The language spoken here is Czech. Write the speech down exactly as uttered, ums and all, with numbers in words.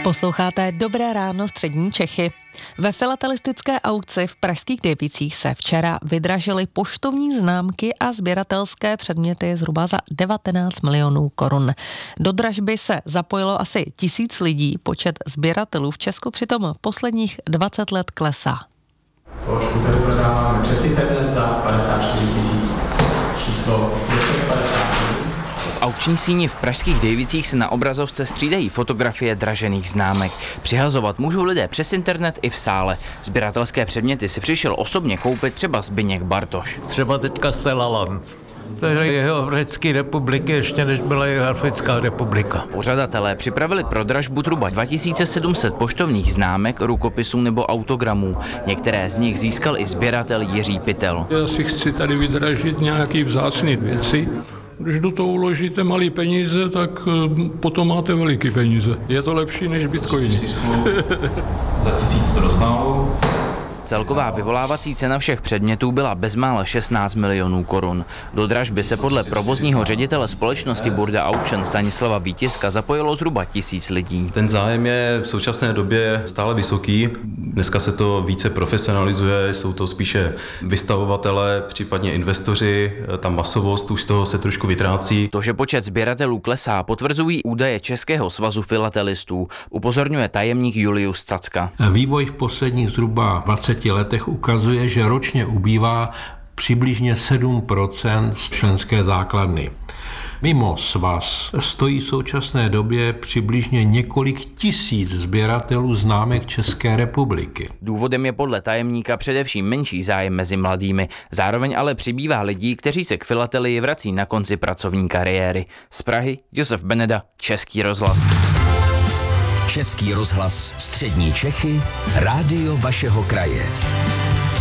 Posloucháte Dobré ráno střední Čechy. Ve filatelistické aukci v pražských Dejbicích se včera vydražily poštovní známky a sběratelské předměty zhruba za devatenáct milionů korun. Do dražby se zapojilo asi tisíc lidí, počet sběratelů v Česku přitom posledních dvacet let klesá. Položku tady prodáváme přes internet za padesát čtyři tisíc. Číslo dvě padesát sedm. V aukční síni v pražských Dejbicích se na obrazovce střídají fotografie dražených známek. Přihazovat můžou lidé přes internet i v sále. Sběratelské předměty si přišel osobně koupit třeba Zbyněk Bartoš. Třeba teďka Stella Land. To je jeho Řecké republiky, ještě než byla jeho Africká republika. Pořadatelé připravili pro dražbu zhruba dva tisíce sedm set poštovních známek, rukopisů nebo autogramů. Některé z nich získal i sběratel Jiří Pytel. Já si chci tady vydražit nějaký vzácný věci. Když do toho uložíte malý peníze, tak potom máte veliký peníze. Je to lepší než bitcoiny. Za tisíc to dosáhlo. Celková vyvolávací cena všech předmětů byla bezmála šestnáct milionů korun. Do dražby se podle provozního ředitele společnosti Burda Auction Stanislava Vítiska zapojilo zhruba tisíc lidí. Ten zájem je v současné době stále vysoký. Dneska se to více profesionalizuje, jsou to spíše vystavovatelé, případně investoři. Ta masovost už z toho se trošku vytrácí. To, že počet sběratelů klesá, potvrzují údaje Českého svazu filatelistů, upozorňuje tajemník Julius Cacka. Vývoj v posledních zhruba dvaceti letech ukazuje, že ročně ubývá přibližně sedm procent z členské základny. Mimo svaz stojí v současné době přibližně několik tisíc sběratelů známek České republiky. Důvodem je podle tajemníka především menší zájem mezi mladými. Zároveň ale přibývá lidí, kteří se k filatelii vrací na konci pracovní kariéry. Z Prahy Josef Beneda, Český rozhlas. Český rozhlas střední Čechy, rádio vašeho kraje.